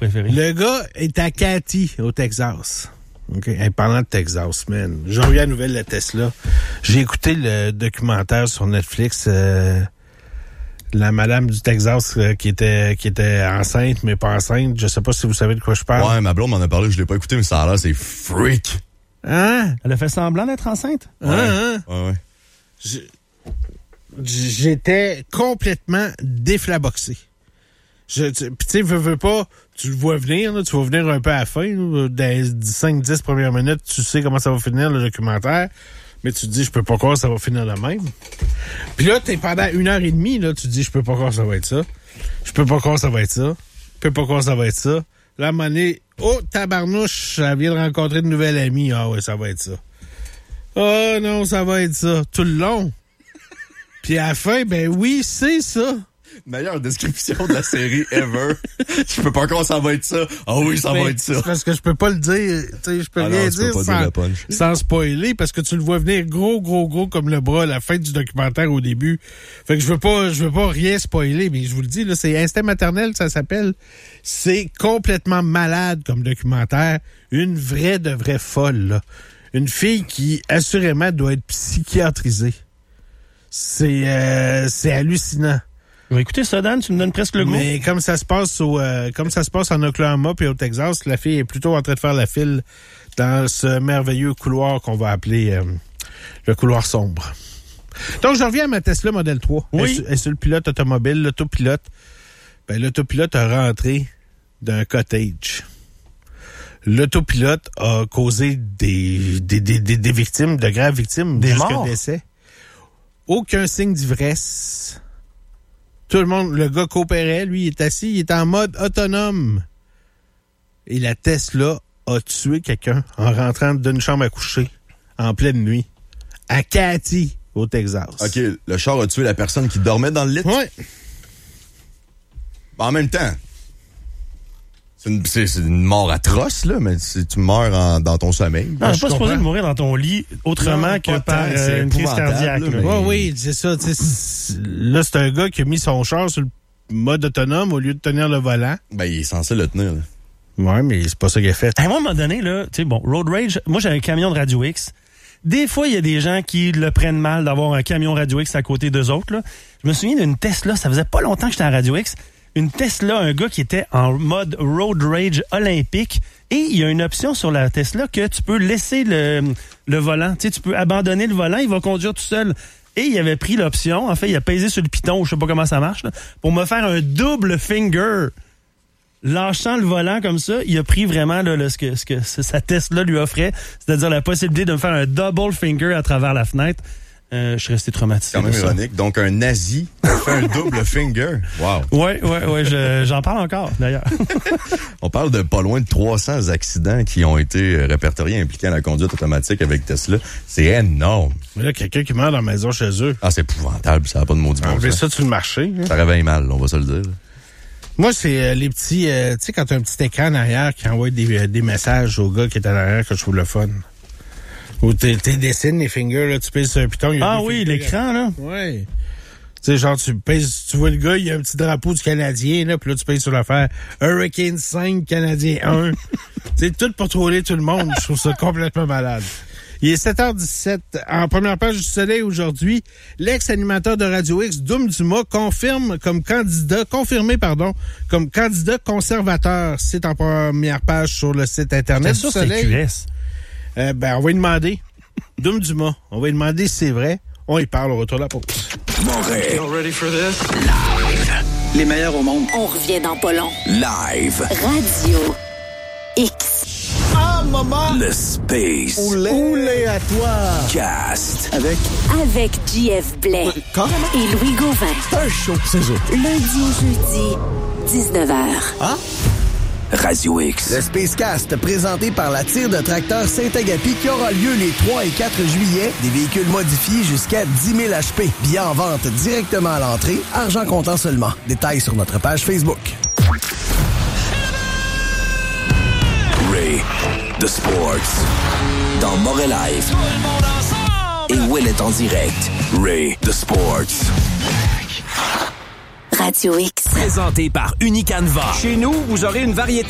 préféré. Le gars est à Katy, au Texas. OK. Parlant de Texas, man. J'ai revu la nouvelle de Tesla. J'ai écouté le documentaire sur Netflix, la madame du Texas qui était enceinte, mais pas enceinte. Je sais pas si vous savez de quoi je parle. Ouais, ma blonde m'en a parlé, je l'ai pas écouté, mais ça a l'air, c'est freak. Hein? Elle a fait semblant d'être enceinte? Ouais. Ouais. J'étais complètement déflaboxé. Puis tu sais, veux pas, tu le vois venir, là, tu vas venir un peu à la fin, là, dans les 5-10 premières minutes, tu sais comment ça va finir le documentaire, mais tu te dis, je peux pas croire que ça va finir de même. Puis là, t'es pendant 1h30, là, tu te dis, je peux pas croire que ça va être ça. Je peux pas croire que ça va être ça. Je peux pas croire que ça va être ça. Là, à un moment donné, oh, tabarnouche, elle vient de rencontrer une nouvelle amie. Ah ouais, ça va être ça. Oh non, ça va être ça. Tout le long. Puis à la fin, ben oui, c'est ça. Meilleure description de la série ever. Je peux pas croire que ça va être ça. Ah oui, ça va être ça. C'est parce que je peux pas le dire. Tu sais, je peux rien dire sans spoiler parce que tu le vois venir gros comme le bras à la fin du documentaire au début. Fait que je veux pas rien spoiler, mais je vous le dis, là, c'est Instinct maternel que ça s'appelle. C'est complètement malade comme documentaire. Une vraie de vraie folle, là. Une fille qui, assurément, doit être psychiatrisée. C'est hallucinant. Écoutez, ça, Dan, tu me donnes presque le goût. Mais comme ça se passe en Oklahoma puis au Texas, la fille est plutôt en train de faire la file dans ce merveilleux couloir qu'on va appeler le couloir sombre. Donc, je reviens à ma Tesla Model 3. Oui. Elle est sur le pilote automobile, l'autopilote. Ben, l'autopilote a rentré d'un cottage. L'autopilote a causé des victimes, de graves victimes, jusqu'à décès. Aucun signe d'ivresse. Tout le monde, le gars coopérait, lui, il est assis, il est en mode autonome. Et la Tesla a tué quelqu'un en rentrant d'une chambre à coucher en pleine nuit à Katy, au Texas. OK, le char a tué la personne qui dormait dans le lit? Oui. En même temps, c'est une mort atroce, là, mais tu meurs dans ton sommeil. Non, je suis pas supposé de mourir dans ton lit autrement que par une crise cardiaque. Mais... Oui, c'est ça. Là, c'est un gars qui a mis son char sur le mode autonome au lieu de tenir le volant. Ben, il est censé le tenir, là. Ouais, mais c'est pas ça qu'il a fait. À un moment donné, là, tu sais, bon, Road Rage, moi, j'ai un camion de Radio X. Des fois, il y a des gens qui le prennent mal d'avoir un camion Radio X à côté d'eux autres, là. Je me souviens d'une Tesla, ça faisait pas longtemps que j'étais à Radio X. Une Tesla, un gars qui était en mode Road Rage olympique. Et il y a une option sur la Tesla que tu peux laisser le volant. Tu sais, tu peux abandonner le volant, il va conduire tout seul. Et il avait pris l'option, en fait, il a pesé sur le piton, je sais pas comment ça marche, là, pour me faire un double finger. Lâchant le volant comme ça, il a pris vraiment là, ce que sa Tesla lui offrait, c'est-à-dire la possibilité de me faire un double finger à travers la fenêtre. Je suis resté traumatisé. Quand même ironique. Donc, un nazi a fait un double finger. Wow. Ouais, j'en parle encore, d'ailleurs. On parle de pas loin de 300 accidents qui ont été répertoriés impliquant la conduite automatique avec Tesla. C'est énorme. Mais là, quelqu'un qui meurt dans la maison chez eux. Ah, c'est épouvantable. Ça n'a pas de maudit bon sens. Ça sur le marché. Hein? Ça réveille mal, on va se le dire. Moi, c'est les petits... tu sais, quand tu as un petit écran en arrière qui envoie des messages au gars qui est en arrière que je trouve le fun. Ou t'es dessines les fingers, là, tu pèses sur un piton. Ah oui, l'écran, là. Ouais. Tu sais, genre, tu vois le gars, il y a un petit drapeau du Canadien, là, puis là, tu pèses sur l'affaire Hurricane 5, Canadien 1. C'est tout pour troller tout le monde. Je trouve ça complètement malade. Il est 7h17. En première page du Soleil aujourd'hui, l'ex-animateur de Radio X, Doom Dumas, confirmé comme candidat conservateur. C'est en première page sur le site Internet du Soleil. C'est QS. On va lui demander. Doom Dumas. On va lui demander si c'est vrai. On y parle au retour de la pause. Montréal. Ready for this? Live. Les meilleurs au monde. On revient dans pas long. Live. Radio X. Ah, maman! Le Space. Oulé à toi! Cast. Avec JF Blais. Carrément. Et Louis Gauvin. Un show, c'est eux. Lundi au jeudi, 19h. Ah? Radio X. Le Spacecast, présenté par la tire de tracteur Saint-Agapi, qui aura lieu les 3 et 4 juillet. Des véhicules modifiés jusqu'à 10 000 HP. Billets en vente directement à l'entrée. Argent comptant seulement. Détails sur notre page Facebook. Ray the Sports. Dans Montréal Live. Et Will est en direct. Ray the Sports. Radio X. Présenté par Unicanva. Chez nous, vous aurez une variété